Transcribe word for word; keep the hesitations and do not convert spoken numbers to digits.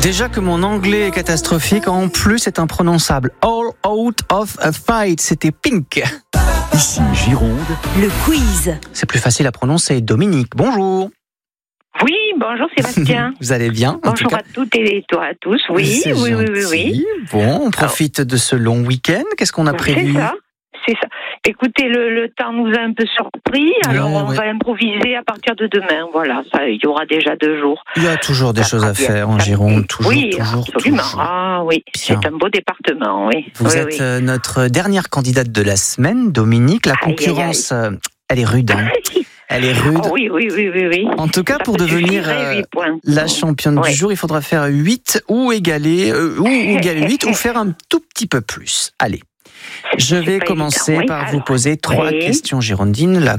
Déjà que mon anglais est catastrophique, en plus c'est imprononçable. All out of a fight, c'était Pink. Ici Gironde, le quiz. C'est plus facile à prononcer. Dominique, bonjour. Oui, bonjour Sébastien. Vous allez bien? Bonjour en tout cas. à toutes et toi à tous. Oui, C'est oui, oui, oui, oui. Bon, on profite Alors, de ce long week-end. Qu'est-ce qu'on a prévu? C'est ça, c'est ça. Écoutez, le, le temps nous a un peu surpris, alors ouais, on ouais. va improviser à partir de demain. Voilà, ça, il y aura déjà deux jours. Il y a toujours des ça choses à bien. faire en Gironde, toujours, oui, toujours, absolument. toujours. Ah oui, Bien. C'est un beau département, oui. Vous oui, êtes oui. notre dernière candidate de la semaine, Dominique. La aïe, concurrence, aïe, aïe. elle est rude. Hein. Elle est rude. Oh, oui, oui, oui, oui, oui. En tout cas, ça pour devenir euh, la championne ouais. du jour, il faudra faire huit ou égaler, euh, ou égaler huit ou faire un tout petit peu plus. Allez. Je vais commencer évident, oui. par Alors, vous poser trois oui. questions girondines. La